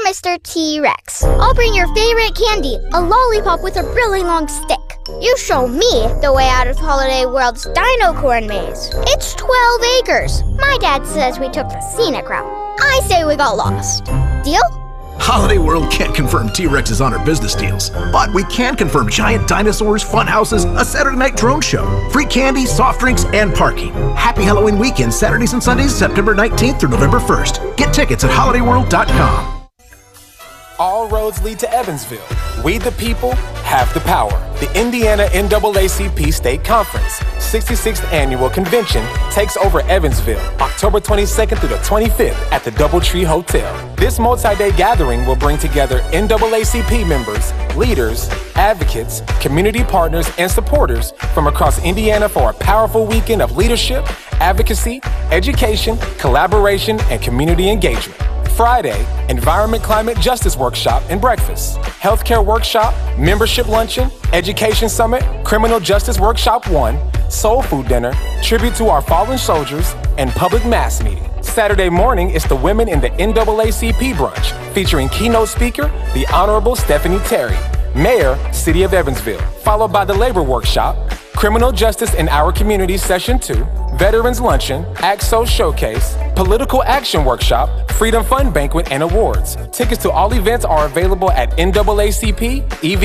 Mr. T-Rex. I'll bring your favorite candy, a lollipop with a really long stick. You show me the way out of Holiday World's Dino Corn Maze. It's 12 acres. My dad says we took the scenic route. I say we got lost. Deal? Holiday World can't confirm T-Rexes on our business deals, but we can confirm giant dinosaurs, fun houses, a Saturday night drone show, free candy, soft drinks, and parking. Happy Halloween weekend, Saturdays and Sundays, September 19th through November 1st. Get tickets at holidayworld.com. All roads lead to Evansville. We the people have the power. The Indiana NAACP State Conference 66th Annual Convention takes over Evansville October 22nd through the 25th at the Doubletree Hotel. This multi-day gathering will bring together NAACP members, leaders, advocates, community partners, and supporters from across Indiana for a powerful weekend of leadership, advocacy, education, collaboration, and community engagement. Friday, Environment Climate Justice Workshop and Breakfast, Healthcare Workshop, Membership Luncheon, Education Summit, Criminal Justice Workshop 1, Soul Food Dinner, Tribute to Our Fallen Soldiers, and Public Mass Meeting. Saturday morning is the Women in the NAACP Brunch, featuring keynote speaker, the Honorable Stephanie Terry, Mayor, City of Evansville, followed by the Labor Workshop, Criminal Justice in Our Community Session 2, Veterans Luncheon, AXO Showcase, Political Action Workshop, Freedom Fund Banquet, and Awards. Tickets to all events are available at naacpevv.org.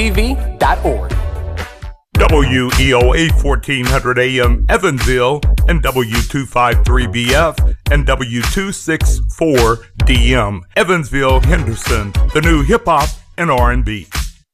WEOA 1400 AM Evansville and W253BF and W264DM Evansville Henderson, the new hip-hop and R&B.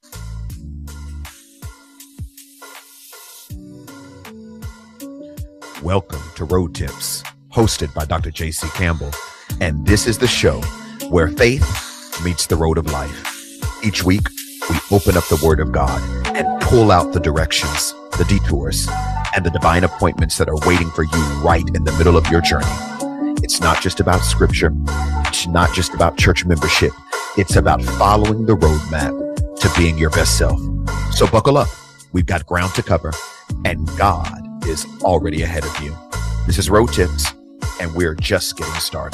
Welcome to Road Tips, hosted by Dr. J.C. Campbell. And this is the show where faith meets the road of life. Each week, we open up the Word of God and pull out the directions, the detours, and the divine appointments that are waiting for you right in the middle of your journey. It's not just about scripture. It's not just about church membership. It's about following the roadmap to being your best self. So buckle up. We've got ground to cover, and God is already ahead of you. This is Road Tips, and we're just getting started.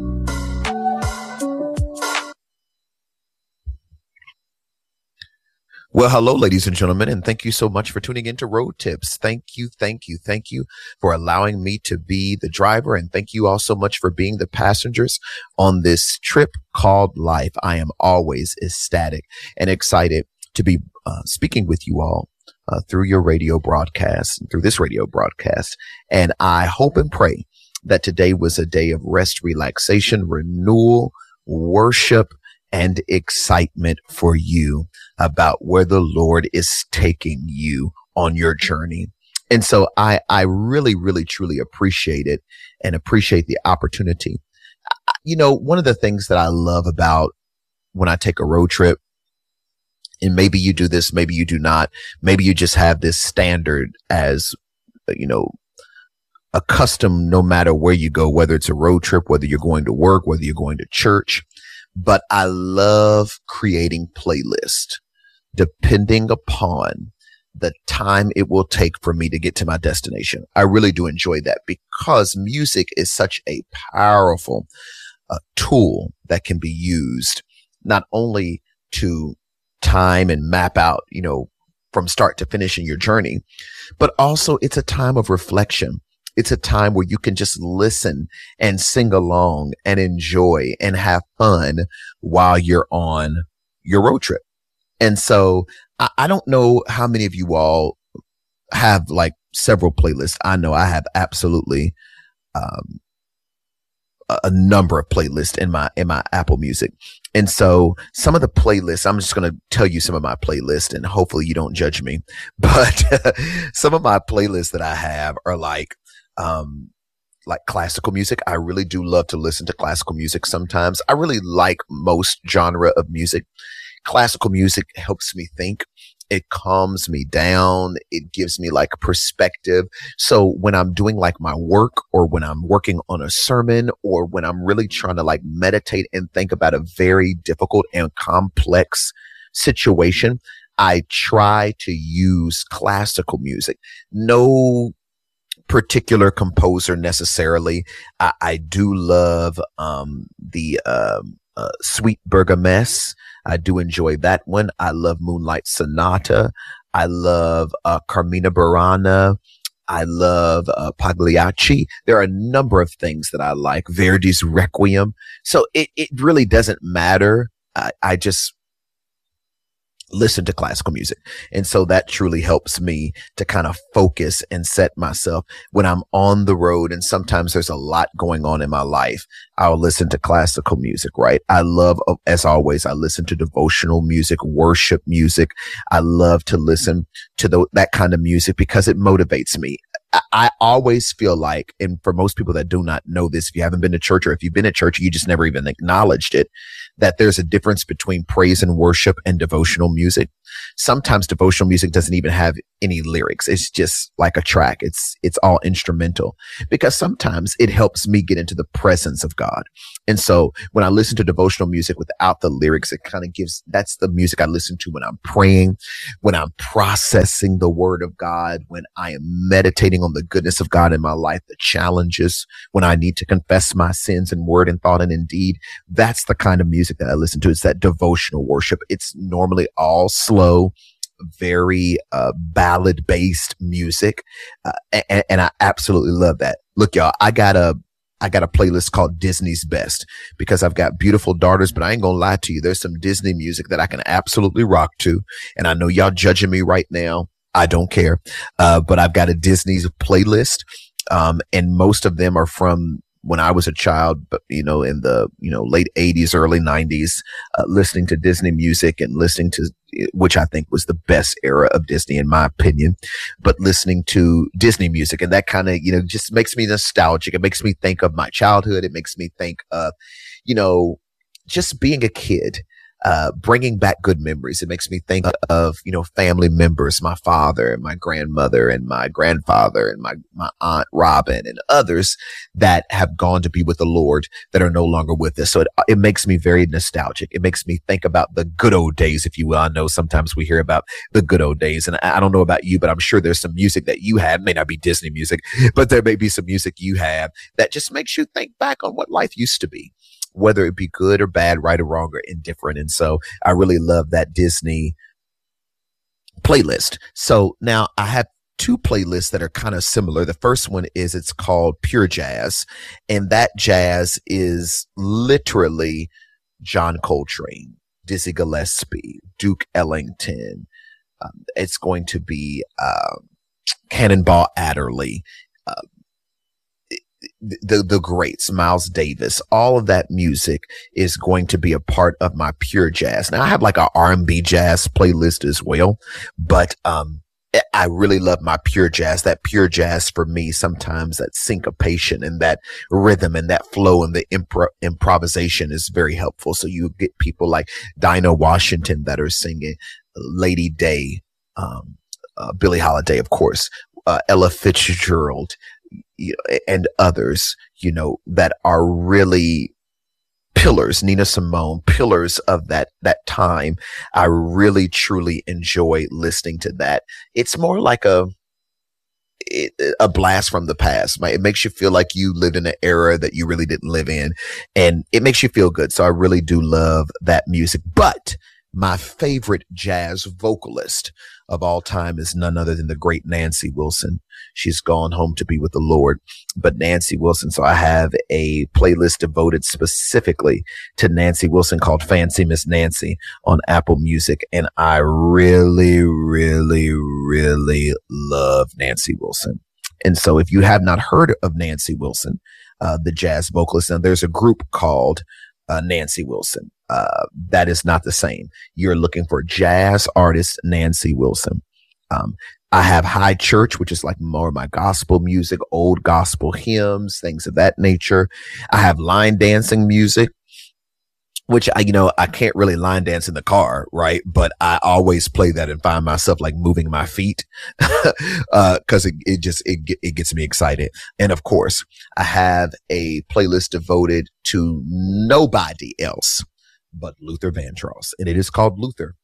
Well, hello, ladies and gentlemen, and thank you so much for tuning in to Road Tips. Thank you for allowing me to be the driver, and thank you all so much for being the passengers on this trip called life. I am always ecstatic and excited to be speaking with you all through your radio broadcast, through this radio broadcast. And I hope and pray that today was a day of rest, relaxation, renewal, worship, and excitement for you about where the Lord is taking you on your journey. And so I really, really, truly appreciate it and appreciate the opportunity. You know, one of the things that I love about when I take a road trip, and maybe you do this, maybe you do not, maybe you just have this standard as, you know, a custom no matter where you go, whether it's a road trip, whether you're going to work, whether you're going to church. But I love creating playlists depending upon the time it will take for me to get to my destination. I really do enjoy that because music is such a powerful tool that can be used not only to time and map out, you know, from start to finish in your journey, but also it's a time of reflection. It's a time where you can just listen and sing along and enjoy and have fun while you're on your road trip. And so I don't know how many of you all have like several playlists. I know I have absolutely a number of playlists in my Apple Music. And so some of the playlists, I'm just going to tell you some of my playlists and hopefully you don't judge me, but some of my playlists that I have are like classical music. I really do love to listen to classical music sometimes. I really like most genre of music. Classical music helps me think. It calms me down. It gives me like perspective. So when I'm doing like my work or when I'm working on a sermon or when I'm really trying to like meditate and think about a very difficult and complex situation, I try to use classical music. No particular composer necessarily. I do love the Sweet Bergamesse. I do enjoy that one. I love Moonlight Sonata. I love Carmina Burana. I love Pagliacci. There are a number of things that I like. Verdi's Requiem. So it really doesn't matter. I just listen to classical music. And so that truly helps me to kind of focus and set myself when I'm on the road. And sometimes there's a lot going on in my life. I'll listen to classical music, right? I love, as always, I listen to devotional music, worship music. I love to listen to that kind of music because it motivates me. I always feel like, and for most people that do not know this, if you haven't been to church or if you've been to church, you just never even acknowledged it, that there's a difference between praise and worship and devotional music. Sometimes devotional music doesn't even have any lyrics. It's just like a track. It's all instrumental because sometimes it helps me get into the presence of God. And so when I listen to devotional music without the lyrics, it kind of that's the music I listen to when I'm praying, when I'm processing the word of God, when I am meditating on the goodness of God in my life, the challenges, when I need to confess my sins in word and thought and in deed. That's the kind of music that I listen to. It's that devotional worship. It's normally all slow, very ballad based music. And I absolutely love that. Look, y'all, I got a playlist called Disney's Best because I've got beautiful daughters, but I ain't gonna lie to you. There's some Disney music that I can absolutely rock to. And I know y'all judging me right now. I don't care. But I've got a Disney's playlist. And most of them are from when I was a child, but, in the, late 80s, early 90s, listening to Disney music and listening to, which I think was the best era of Disney, in my opinion, but listening to Disney music. And that kind of, just makes me nostalgic. It makes me think of my childhood. It makes me think of, just being a kid. Bringing back good memories. It makes me think of, family members, my father and my grandmother and my grandfather and my aunt Robin and others that have gone to be with the Lord that are no longer with us. So it makes me very nostalgic. It makes me think about the good old days, if you will. I know sometimes we hear about the good old days, and I don't know about you, but I'm sure there's some music that you have, may not be Disney music, but there may be some music you have that just makes you think back on what life used to be, whether it be good or bad, right or wrong or indifferent. And so I really love that Disney playlist. So now I have two playlists that are kind of similar. The first one it's called Pure Jazz, and that jazz is literally John Coltrane, Dizzy Gillespie, Duke Ellington. It's going to be Cannonball Adderley, the greats, Miles Davis. All of that music is going to be a part of my Pure Jazz. Now I have like a R&B jazz playlist as well, but I really love my Pure Jazz. That Pure Jazz for me, sometimes that syncopation and that rhythm and that flow and the improvisation is very helpful. So you get people like Dinah Washington that are singing, Lady Day, Billie Holiday, of course, Ella Fitzgerald, and others, that are really pillars, Nina Simone, pillars of that time. I really, truly enjoy listening to that. It's more like a blast from the past. It makes you feel like you lived in an era that you really didn't live in, and it makes you feel good. So I really do love that music. But my favorite jazz vocalist of all time is none other than the great Nancy Wilson. She's gone home to be with the Lord, but Nancy Wilson. So I have a playlist devoted specifically to Nancy Wilson called Fancy Miss Nancy on Apple Music. And I really, really, really love Nancy Wilson. And so if you have not heard of Nancy Wilson, the jazz vocalist, and there's a group called Nancy Wilson. That is not the same. You're looking for jazz artist Nancy Wilson. I have High Church, which is like more of my gospel music, old gospel hymns, things of that nature. I have line dancing music, which I can't really line dance in the car, right? But I always play that and find myself like moving my feet, cause it gets me excited. And of course I have a playlist devoted to nobody else but Luther Vandross, and it is called Luther.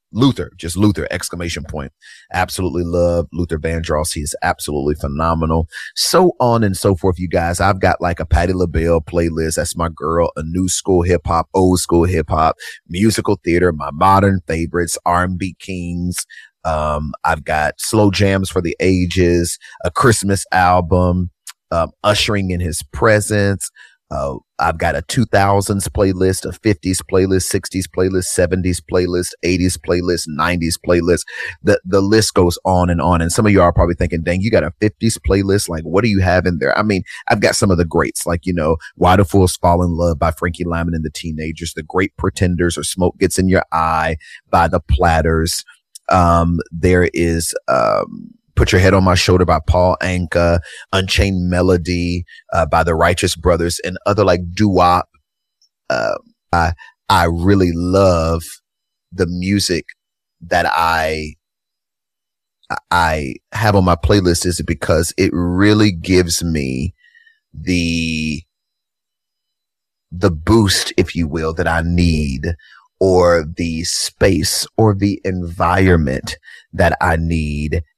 Luther, just Luther, exclamation point. Absolutely love Luther Vandross. He is absolutely phenomenal. So on and so forth, you guys. I've got like a Patti LaBelle playlist. That's my girl. A new school hip hop, old school hip hop, musical theater, my modern favorites, R&B kings. I've got slow jams for the ages, a Christmas album, ushering in his presence. I've got a 2000s playlist, a 50s playlist, 60s playlist, 70s playlist, 80s playlist, 90s playlist. The list goes on. And some of you are probably thinking, dang, you got a 50s playlist. Like, what do you have in there? I mean, I've got some of the greats, like, Why Do Fools Fall in Love by Frankie Lyman and the Teenagers, The Great Pretenders, or Smoke Gets in Your Eye by the Platters. There is, Put Your Head on My Shoulder by Paul Anka, Unchained Melody by the Righteous Brothers, and other like doo-wop. I really love the music that I have on my playlist is because it really gives me the boost, if you will, that I need, or the space or the environment that I need